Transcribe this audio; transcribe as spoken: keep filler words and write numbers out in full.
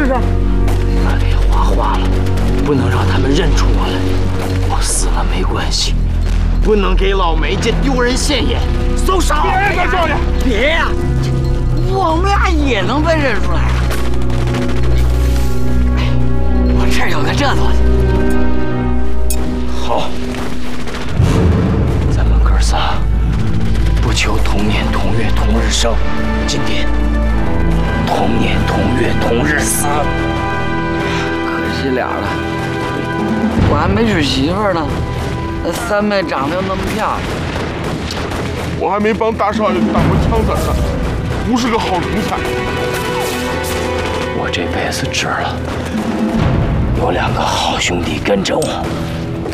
是谁？ 那得画画了，不能让他们认出我来。我死了没关系，不能给老梅家丢人现眼。松手！ 别呀，少爷！ 别呀！我们俩也能被认出来啊！我这儿有个这东西。好，咱们哥仨不求同年同月同日生，今天同年同月同日死。可惜俩了，我还没娶媳妇呢。那三妹长得又那么漂亮， 我还没帮大少爷挡过枪子呢，不是个好人才。 我这辈子值了，有两个好兄弟跟着我。